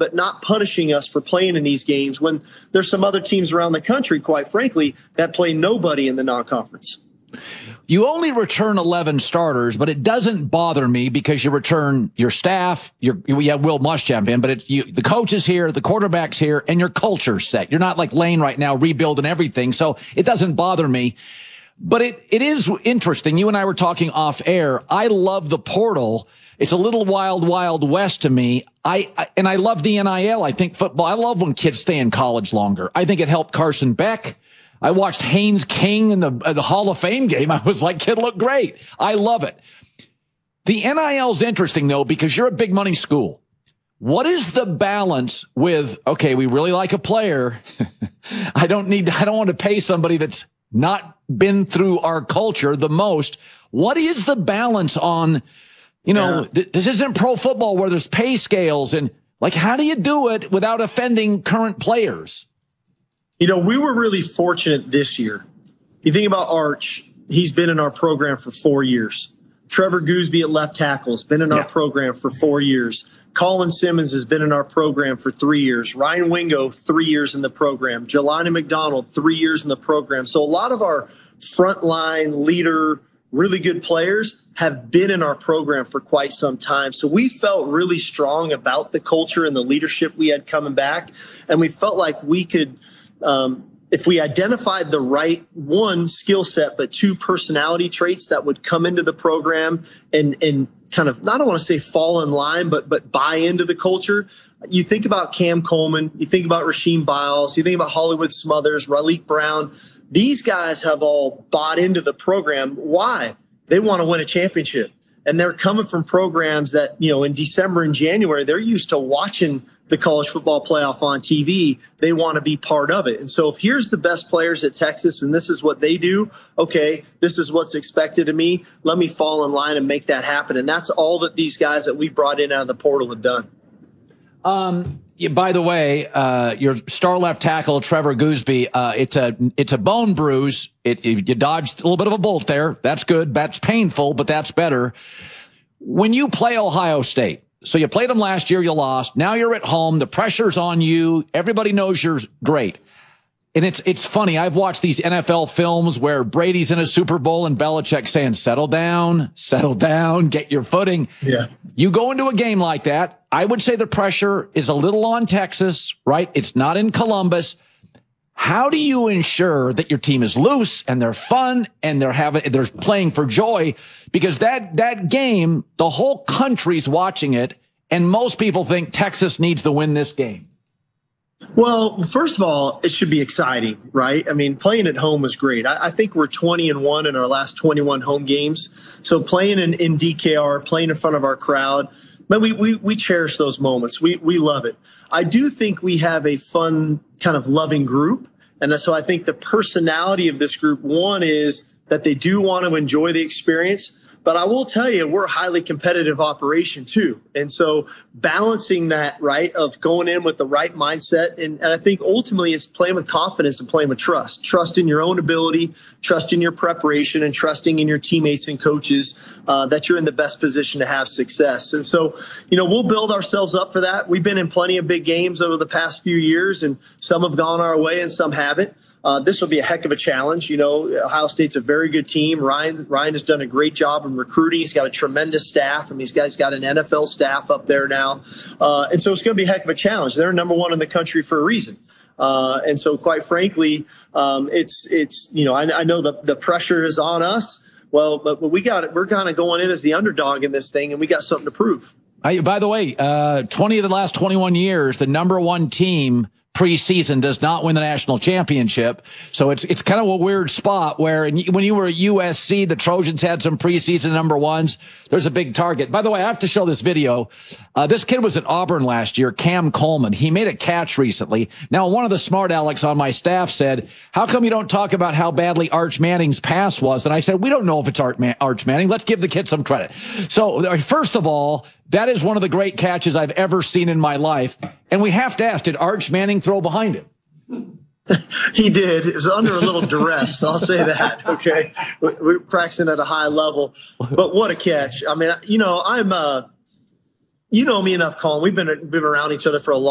but not punishing us for playing in these games when there's some other teams around the country, quite frankly, that play nobody in the non-conference. You only return 11 starters, but it doesn't bother me because you return your staff. We have Will Muschamp in, but the coach is here, the quarterback's here, and your culture's set. You're not like Lane right now rebuilding everything, so it doesn't bother me. But it is interesting. You and I were talking off air. I love the portal. It's a little wild, wild west to me. And I love the NIL. I think football. I love when kids stay in college longer. I think it helped Carson Beck. I watched Haynes King in the Hall of Fame game. I was like, kid looked great. I love it. The NIL's interesting, though, because you're a big money school. What is the balance with, okay, we really like a player. I don't want to pay somebody that's not been through our culture the most. What is the balance on, this isn't pro football where there's pay scales and like, how do you do it without offending current players? We were really fortunate this year. You think about Arch, he's been in our program for 4 years. Trevor Gooseby at left tackle has been in our program for 4 years. Colin Simmons has been in our program for 3 years. Ryan Wingo, 3 years in the program. Jelani McDonald, 3 years in the program. So a lot of our frontline leader, really good players have been in our program for quite some time. So we felt really strong about the culture and the leadership we had coming back. And we felt like we could – if we identified the right, one, skill set, but two, personality traits that would come into the program and kind of, I don't want to say fall in line, but buy into the culture. You think about Cam Coleman, you think about Rasheem Biles, you think about Hollywood Smothers, Raleek Brown. These guys have all bought into the program. Why? They want to win a championship. And they're coming from programs that, in December and January, they're used to watching the college football playoff on TV. They want to be part of it. And so if here's the best players at Texas and this is what they do, okay, this is what's expected of me. Let me fall in line and make that happen. And that's all that these guys that we brought in out of the portal have done. By the way, your star left tackle, Trevor Gooseby, it's a bone bruise. You dodged a little bit of a bolt there. That's good. That's painful, but that's better. When you play Ohio State, so you played them last year, you lost. Now you're at home. The pressure's on you. Everybody knows you're great. And it's funny. I've watched these NFL films where Brady's in a Super Bowl and Belichick saying, settle down, get your footing. Yeah. You go into a game like that, I would say the pressure is a little on Texas, right? It's not in Columbus. How do you ensure that your team is loose and they're fun and they're playing for joy? Because that game, the whole country's watching it, and most people think Texas needs to win this game. Well, first of all, it should be exciting, right? I mean, playing at home is great. I think we're 20-1 in our last 21 home games. So playing in DKR, playing in front of our crowd, man, we cherish those moments. We love it. I do think we have a fun, kind of loving group. And so I think the personality of this group, one, is that they do want to enjoy the experience. But I will tell you, we're a highly competitive operation, too. And so balancing that, right, of going in with the right mindset. And I think ultimately it's playing with confidence and playing with trust. Trust in your own ability, trust in your preparation, and trusting in your teammates and coaches that you're in the best position to have success. And so, we'll build ourselves up for that. We've been in plenty of big games over the past few years, and some have gone our way and some haven't. This will be a heck of a challenge. Ohio State's a very good team. Ryan has done a great job in recruiting. He's got a tremendous staff. I mean, he's got an NFL staff up there now. And so it's going to be a heck of a challenge. They're number one in the country for a reason. And so quite frankly, I know the pressure is on us. Well, but we're kind of going in as the underdog in this thing, and we got something to prove. By the way, 20 of the last 21 years, the number one team preseason does not win the national championship. So it's kind of a weird spot where when you were at USC, the Trojans had some preseason number ones. There's a big target. By the way, I have to show this video. This kid was at Auburn last year, Cam Coleman. He made a catch recently. Now, one of the smart Alex on my staff said, how come you don't talk about how badly Arch Manning's pass was? And I said, we don't know if it's Arch Manning. Let's give the kid some credit. So first of all, that is one of the great catches I've ever seen in my life. And we have to ask, did Arch Manning throw behind him? He did. It was under a little duress. I'll say that. Okay. We're practicing at a high level, but what a catch. I mean, I'm, me enough, Colin. We've been around each other for a long